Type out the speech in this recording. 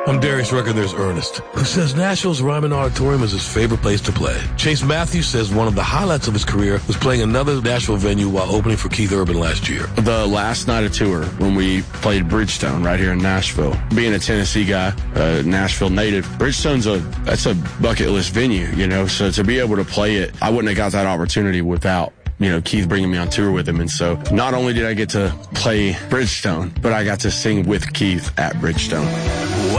I'm Darius Rucker. There's Ernest, who says Nashville's Ryman Auditorium is his favorite place to play. Chase Matthews says one of the highlights of his career was playing another Nashville venue while opening for Keith Urban last year. The last night of tour when we played Bridgestone right here in Nashville. Being a Tennessee guy, a Nashville native, Bridgestone's that's a bucket list venue, you know, so to be able to play it, I wouldn't have got that opportunity without, you know, Keith bringing me on tour with him. And so not only did I get to play Bridgestone, but I got to sing with Keith at Bridgestone.